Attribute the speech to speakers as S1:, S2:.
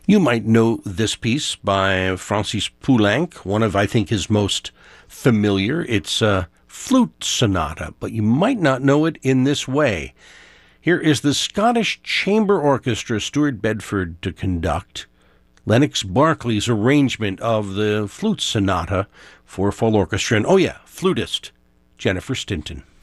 S1: You might know this piece by Francis Poulenc, one of, I think, his most familiar. It's a flute sonata, but you might not know it in this way. Here is the Scottish Chamber Orchestra, Stuart Bedford to conduct, Lennox Berkeley's arrangement of the flute sonata for full orchestra, and, oh yeah, flutist Jennifer Stinton.